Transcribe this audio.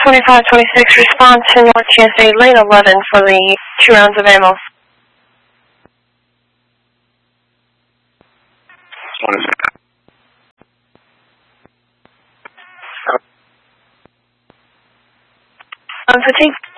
2526, respond to North TSA lane 11 for the 2 rounds of ammo. What is it? Fatigue.